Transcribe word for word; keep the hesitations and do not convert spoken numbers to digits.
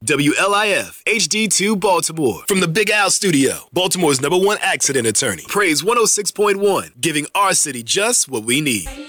W L I F H D two Baltimore. From the Big Al Studio, Baltimore's number one accident attorney. Praise one oh six point one, giving our city just what we need.